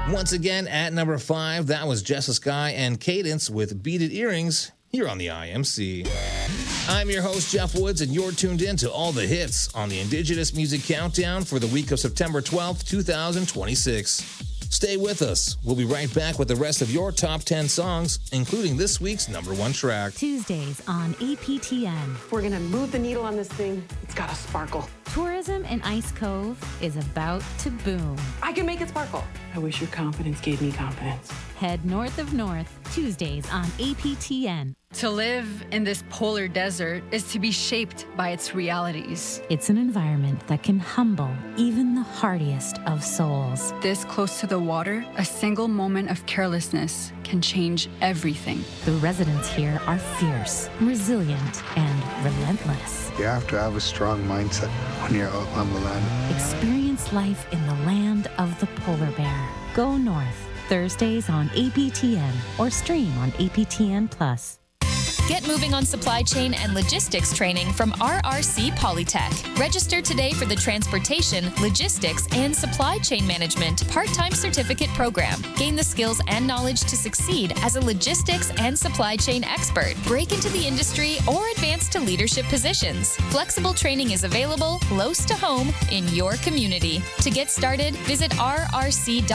Once again, at number 5, that was Jessa Sky and Cadence with Beaded Earrings here on the IMC. I'm your host, Jeff Woods, and you're tuned in to all the hits on the Indigenous Music Countdown for the week of September 12th, 2026. Stay with us. We'll be right back with the rest of your top 10 songs, including this week's number 1 track. Tuesdays on APTN. We're going to move the needle on this thing. It's got to sparkle. Tourism in Ice Cove is about to boom. I can make it sparkle. I wish your confidence gave me confidence. Head north of North, Tuesdays on APTN. To live in this polar desert is to be shaped by its realities. It's an environment that can humble even the hardiest of souls. This close to the water, a single moment of carelessness can change everything. The residents here are fierce, resilient, and relentless. You have to have a strong mindset when you're out on the land. Experience life in the land of the polar bear. Go north, Thursdays on APTN or stream on APTN+. Get moving on supply chain and logistics training from RRC Polytech. Register today for the Transportation, Logistics, and Supply Chain Management part-time certificate program. Gain the skills and knowledge to succeed as a logistics and supply chain expert. Break into the industry or advance to leadership positions. Flexible training is available close to home in your community. To get started, visit rrc.ca/TAD.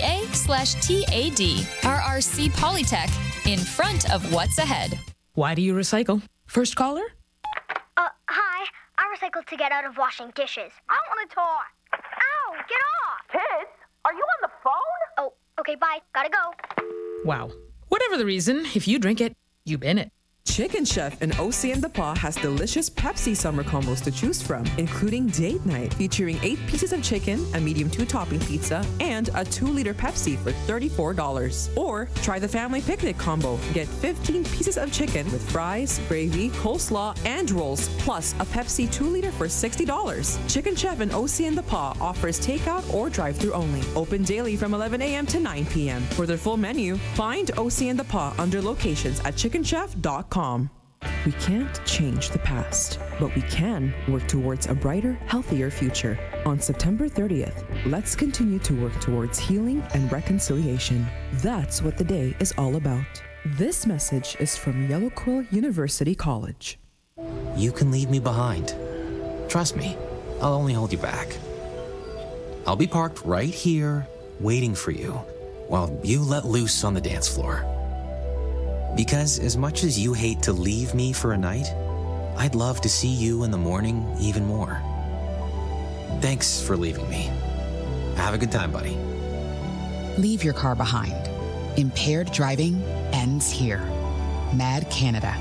RRC Polytech, in front of what's ahead. Why do you recycle? First caller? Hi. I recycle to get out of washing dishes. I want to talk. Ow, get off. Kids, are you on the phone? Oh, okay, bye. Gotta go. Wow. Whatever the reason, if you drink it, you bin it. Chicken Chef in OC and DePaul has delicious Pepsi summer combos to choose from, including date night, featuring 8 pieces of chicken, a medium 2-topping pizza, and a 2-liter Pepsi for $34. Or try the family picnic combo. Get 15 pieces of chicken with fries, gravy, coleslaw, and rolls, plus a Pepsi 2-liter for $60. Chicken Chef in OC and DePaul offers takeout or drive-thru only. Open daily from 11 a.m. to 9 p.m. For their full menu, find OC and DePaul under locations at chickenchef.com. We can't change the past, but we can work towards a brighter, healthier future. On September 30th, let's continue to work towards healing and reconciliation. That's what the day is all about. This message is from Yellow Quill University College. You can leave me behind. Trust me, I'll only hold you back. I'll be parked right here, waiting for you, while you let loose on the dance floor. Because as much as you hate to leave me for a night, I'd love to see you in the morning even more. Thanks for leaving me. Have a good time, buddy. Leave your car behind. Impaired driving ends here. Mad Canada.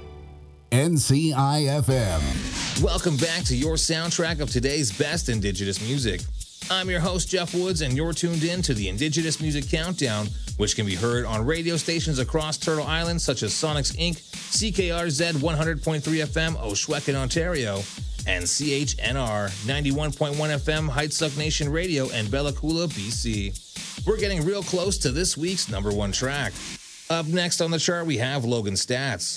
NCIFM. Welcome back to your soundtrack of today's best Indigenous music. I'm your host, Jeff Woods, and you're tuned in to the Indigenous Music Countdown, which can be heard on radio stations across Turtle Island, such as Sonics Inc., CKRZ 100.3 FM, Oshwekin, Ontario, and CHNR 91.1 FM, Heightsuck Nation Radio, and Bella Coola, BC. We're getting real close to this week's number 1 track. Up next on the chart, we have Logan Stats.